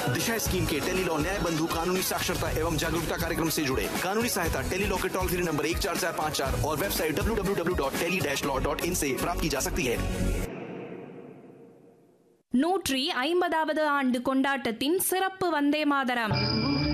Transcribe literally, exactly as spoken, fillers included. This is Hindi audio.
दिशा स्कीम के टेली लॉ न्याय बंधु कानूनी साक्षरता एवं जागरूकता कार्यक्रम से जुड़े। कानूनी सहायता टेली लॉ के टोल फ्री नंबर एक चार चार पाँच चार और website W W W dot tele dash law dot in से प्राप्त की जा सकती है। நூற்றி ஐம்பதாவது ஆண்டு கொண்டாட்டத்தின் சிறப்பு வந்தே மாதரம்.